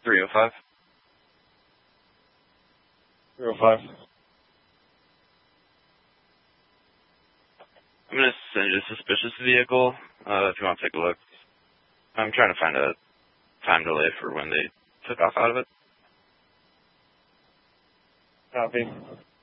305. 305. I'm going to send you a suspicious vehicle, if you want to take a look. I'm trying to find a time delay for when they took off out of it. Copy.